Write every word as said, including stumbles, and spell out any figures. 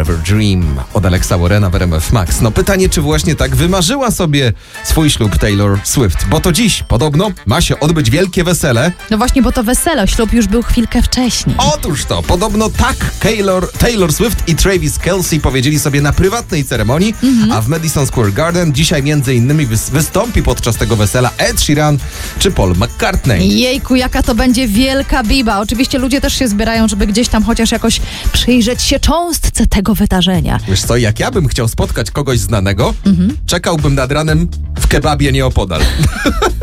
Forever Dream od Alexa Warrena w R M F Max. No pytanie, czy właśnie tak wymarzyła sobie swój ślub Taylor Swift, bo to dziś podobno ma się odbyć wielkie wesele. No właśnie, bo to wesele, ślub już był chwilkę wcześniej. Otóż to, podobno tak Taylor, Taylor Swift i Travis Kelce powiedzieli sobie na prywatnej ceremonii, mhm. a w Madison Square Garden dzisiaj między innymi wystąpi podczas tego wesela Ed Sheeran czy Paul McCartney. Jejku, jaka to będzie wielka biba. Oczywiście ludzie też się zbierają, żeby gdzieś tam chociaż jakoś przyjrzeć się cząstce tego wydarzenia. Wiesz co, jak ja bym chciał spotkać kogoś znanego, mhm. czekałbym nad ranem w kebabie nieopodal.